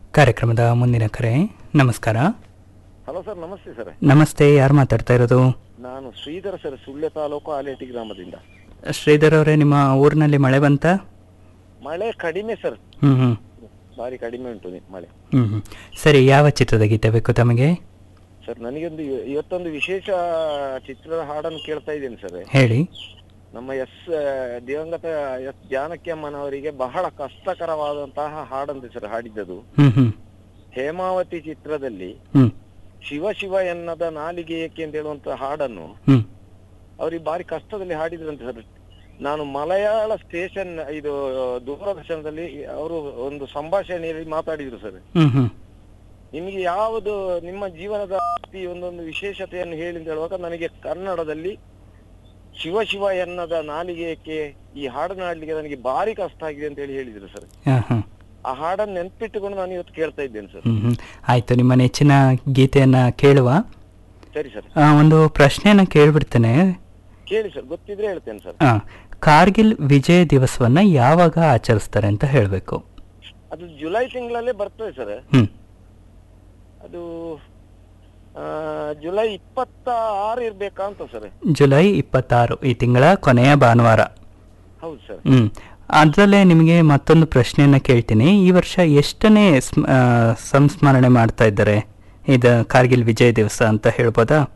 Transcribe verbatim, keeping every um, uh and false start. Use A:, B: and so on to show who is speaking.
A: ಕಾರ್ಯಕ್ರಮದ ಮುಂದಿನ ಕರೆ. ನಮಸ್ಕಾರ.
B: ಹಲೋ ಸರ್, ನಮಸ್ತೆ ಸರ್.
A: ನಮಸ್ತೆ, ಯಾರು ಮಾತಾಡ್ತಾ ಇರೋದು?
B: ನಾನು ಶ್ರೀಧರ್ ಸರ್, ಸುಳ್ಯ ತಾಲೂಕು ಆಲೇಟಿ ಗ್ರಾಮದಿಂದ.
A: ಶ್ರೀಧರ್ ಅವರೇ, ನಿಮ್ಮ ಊರಿನಲ್ಲಿ ಮಳೆ ಬಂತ?
B: ಮಳೆ ಕಡಿಮೆ ಸರ್,
A: ಹ್ಮ್ ಹ್ಮ್
B: ಭಾರಿ ಕಡಿಮೆ ಉಂಟು ನಿ- ಮಳೆ.
A: ಹ್ಮ್ ಹ್ಮ್ ಸರಿ, ಯಾವ ಚಿತ್ರದ ಗೀತೆ ಬೇಕು ತಮಗೆ?
B: ಸರ್, ನನಗೊಂದು ಇವ- ಇವತ್ತೊಂದು ವಿಶೇಷ ಚಿತ್ರದ ಹಾಡನ್ನು ಕೇಳ್ತಾ ಇದ್ದೇನೆ ಸರ್.
A: ಹೇಳಿ.
B: ನಮ್ಮ ಎಸ್ ದಿವಂಗತ ಎಸ್ ಜಾನಕಿ ಅಮ್ಮನವರಿಗೆ ಬಹಳ ಕಷ್ಟಕರವಾದಂತಹ ಹಾಡಂತೆ ಸರ್ ಹಾಡಿದ್ದದು.
A: ಹ್ಮ್ ಹ್ಮ್
B: ಹೇಮಾವತಿ ಚಿತ್ರದಲ್ಲಿ
A: ಹ್ಮ್
B: ಶಿವ ಶಿವ ಎನ್ನದ ನಾಲಿಗೆ ಏಕೆ ಅಂತ ಹೇಳುವಂತ ಹಾಡನ್ನು
A: ಹ್ಮ್
B: ಅವ್ರಿಗೆ ಭಾರಿ ಕಷ್ಟದಲ್ಲಿ ಹಾಡಿದ್ರಂತೆ ಸರ್. ನಾನು ಮಲಯಾಳ ಸ್ಟೇಷನ್ ಇದು ದೂರದರ್ಶನದಲ್ಲಿ ಅವರು ಒಂದು ಸಂಭಾಷಣೆಯಲ್ಲಿ ಮಾತಾಡಿದ್ರು ಸರ್.
A: ಹ್ಮ್ ಹ್ಮ್
B: ನಿಮಗೆ ಯಾವುದು ನಿಮ್ಮ ಜೀವನದ ಅತಿ ಒಂದೊಂದು ವಿಶೇಷತೆಯನ್ನು ಹೇಳಿ ಅಂತ ಹೇಳುವಾಗ ನನಗೆ ಕನ್ನಡದಲ್ಲಿ ಶಿವ ಶಿವ ಎನ್ನದ ನಾಲಿಗೆಯಕ್ಕೆ ಈ ಹಾಡನ್ನು ಹಾಡ್ಲಿಕ್ಕೆ ನನಗೆ ಭಾರಿ ಕಷ್ಟ ಆಗಿದೆ ಅಂತ ಹೇಳಿ ಹೇಳಿದ್ರು ಸರ್.
A: ಹಾ, ಹಾ.
B: ಆ ಹಾಡನ್ನು ನೆನ್ಪಿಟ್ಟುಕೊಂಡು ನಾನು ಇವತ್ತು ಕೇಳ್ತಾ ಇದ್ದೇನೆ ಸರ್.
A: ಹ್ಮ್ ಹ್ಮ್ ಆಯ್ತು, ನಿಮ್ಮ ನೆಚ್ಚಿನ ಗೀತೆಯನ್ನ ಕೇಳುವ.
B: ಸರಿ ಸರ್,
A: ಆ, ಒಂದು ಪ್ರಶ್ನೆಯನ್ನ ಕೇಳ್ಬಿಡ್ತೇನೆ.
B: ಕೇಳಿ ಸರ್, ಗೊತ್ತಿದ್ರೆ ಹೇಳ್ತೇನೆ ಸರ್.
A: ಆ, ಕಾರ್ಗಿಲ್ ವಿಜಯ ದಿವಸವನ್ನ ಯಾವಾಗ ಆಚರಿಸ್ತಾರೆ ಅಂತ ಹೇಳ್ಬೇಕು.
B: ಅದು ಜುಲೈ ತಿಂಗಳಲ್ಲೇ ಬರ್ತದೆ ಸರ್.
A: ಹ್ಮ್
B: ಅದು ಆ, ಜುಲೈ ಇಪ್ಪತ್ತ ಆರು ಇರ್ಬೇಕಾ ಅಂತ ಸರ್.
A: ಜುಲೈ ಇಪ್ಪತ್ತಾರು, ಈ ತಿಂಗಳ ಕೊನೆಯ ಭಾನುವಾರ.
B: ಹೌದು ಸರ್.
A: ಹ್ಮ್ ಅದರಲ್ಲೇ ನಿಮಗೆ ಮತ್ತೊಂದು ಪ್ರಶ್ನೆಯನ್ನ ಕೇಳ್ತೀನಿ. ಈ ವರ್ಷ ಎಷ್ಟನೇ ಸ್ಮ- ಆ, ಸಂಸ್ಮರಣೆ ಮಾಡ್ತಾ ಇದ್ದಾರೆ ಇದು ಕಾರ್ಗಿಲ್ ವಿಜಯ ದಿವಸ ಅಂತ ಹೇಳ್ಬೋದಾ?